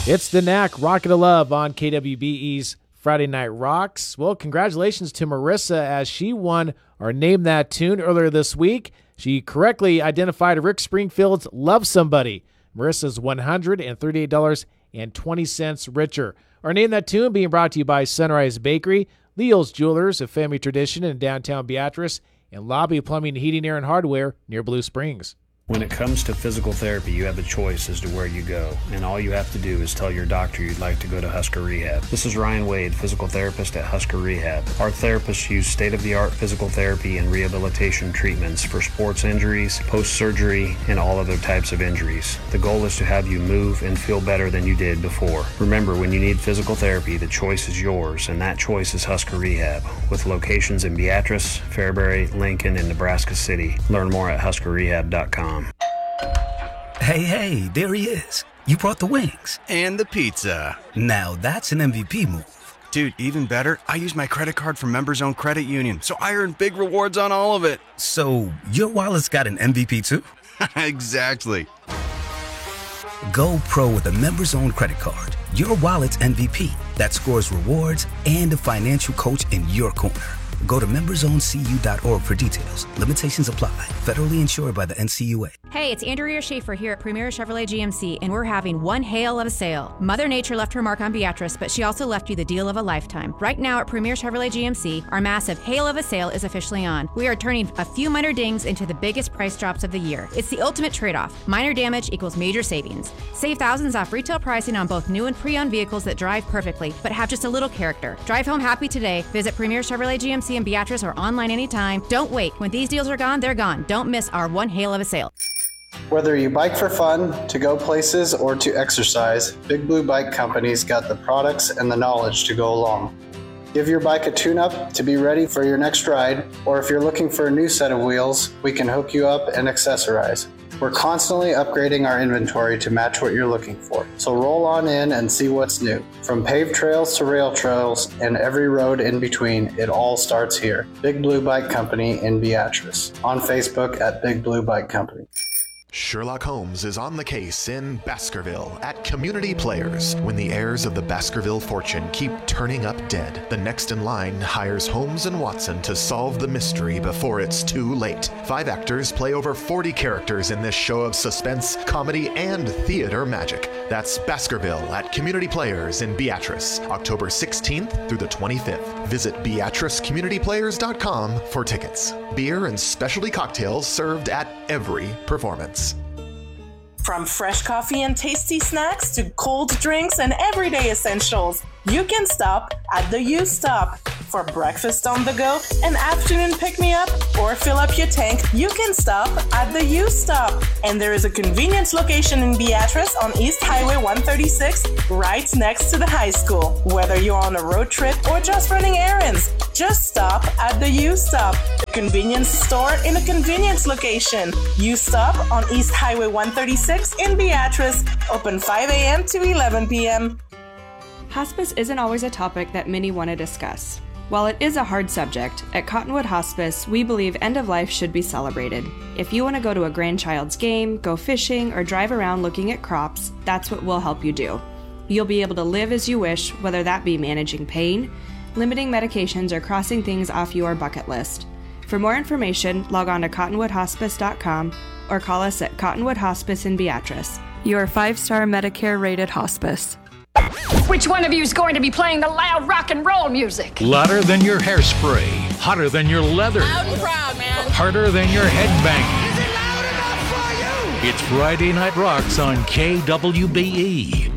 It's the Knack, Rocket of Love on KWBE's Friday Night Rocks. Well, congratulations to Marissa as she won our Name That Tune earlier this week. She correctly identified Rick Springfield's Love Somebody. Marissa's $138.20 richer. Our Name That Tune being brought to you by Sunrise Bakery, Leo's Jewelers, a family tradition in downtown Beatrice, and Lobby Plumbing, Heating, Air, and Hardware near Blue Springs. When it comes to physical therapy, you have a choice as to where you go, and all you have to do is tell your doctor you'd like to go to Husker Rehab. This is Ryan Wade, physical therapist at Husker Rehab. Our therapists use state-of-the-art physical therapy and rehabilitation treatments for sports injuries, post-surgery, and all other types of injuries. The goal is to have you move and feel better than you did before. Remember, when you need physical therapy, the choice is yours, and that choice is Husker Rehab, with locations in Beatrice, Fairbury, Lincoln, and Nebraska City. Learn more at huskerrehab.com. Hey, there he is. You brought the wings. And the pizza. Now that's an MVP move. Dude, even better, I use my credit card from Members Owned Credit Union, so I earn big rewards on all of it. So your wallet's got an MVP too? Exactly. Go pro with a Members Owned credit card. Your wallet's MVP that scores rewards and a financial coach in your corner. Go to membersowncu.org for details. Limitations apply. Federally insured by the NCUA. Hey, it's Andrea Schaefer here at Premier Chevrolet GMC, and we're having one hail of a sale. Mother Nature left her mark on Beatrice, but she also left you the deal of a lifetime. Right now at Premier Chevrolet GMC, our massive hail of a sale is officially on. We are turning a few minor dings into the biggest price drops of the year. It's the ultimate trade-off. Minor damage equals major savings. Save thousands off retail pricing on both new and pre-owned vehicles that drive perfectly, but have just a little character. Drive home happy today. Visit Premier Chevrolet GMC in Beatrice or online anytime. Don't wait. When these deals are gone, they're gone. Don't miss our one hail of a sale. Whether you bike for fun, to go places, or to exercise, Big Blue Bike Company's got the products and the knowledge to go along. Give your bike a tune-up to be ready for your next ride, or if you're looking for a new set of wheels, we can hook you up and accessorize. We're constantly upgrading our inventory to match what you're looking for. So roll on in and see what's new. From paved trails to rail trails and every road in between, it all starts here. Big Blue Bike Company in Beatrice. On Facebook at Big Blue Bike Company. Sherlock Holmes is on the case in Baskerville at Community Players. When the heirs of the Baskerville fortune keep turning up dead, the next in line hires Holmes and Watson to solve the mystery before it's too late. 5 actors play over 40 characters in this show of suspense, comedy, and theater magic. That's Baskerville at Community Players in Beatrice, October 16th through the 25th. Visit BeatriceCommunityPlayers.com for tickets. Beer and specialty cocktails served at every performance. From fresh coffee and tasty snacks to cold drinks and everyday essentials, you can stop at the U Stop. For breakfast on the go, an afternoon pick-me-up, or fill up your tank, you can stop at the U Stop. And there is a convenient location in Beatrice on East Highway 136, right next to the high school. Whether you're on a road trip or just running errands, just stop at the U Stop. The convenience store in a convenience location. U Stop on East Highway 136 in Beatrice, open 5 a.m. to 11 p.m. Hospice isn't always a topic that many want to discuss. While it is a hard subject, at Cottonwood Hospice, we believe end of life should be celebrated. If you want to go to a grandchild's game, go fishing, or drive around looking at crops, that's what we'll help you do. You'll be able to live as you wish, whether that be managing pain, limiting medications, or crossing things off your bucket list. For more information, log on to cottonwoodhospice.com or call us at Cottonwood Hospice in Beatrice. Your 5-star Medicare-rated hospice. Which one of you is going to be playing the loud rock and roll music? Louder than your hairspray, hotter than your leather, Loud and proud, man. harder than your headbanging. Is it loud enough for you? It's Friday Night Rocks on KWBE.